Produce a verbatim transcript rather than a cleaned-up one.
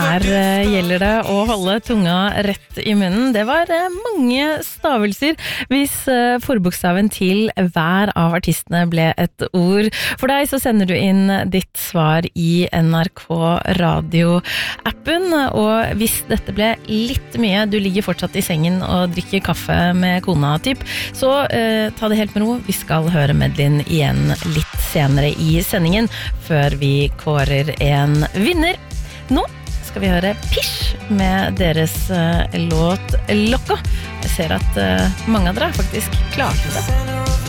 Her uh, gjelder det å holde tunga rett i munnen. Det var uh, mange stavelser hvis uh, forbokstaven til hver av artistene ble et ord. For deg så sender du inn ditt svar i N R K Radio-appen, og hvis dette ble litt mye, du ligger fortsatt i sengen og drikker kaffe med kona typ, så uh, ta det helt med ro. Vi skal høre medleyen igjen litt senere i sendingen, før vi kårer en vinner. Nå skal vi høre Pish med deres uh, låt Lokka. Jeg ser at uh, mange av dere faktisk klarte det.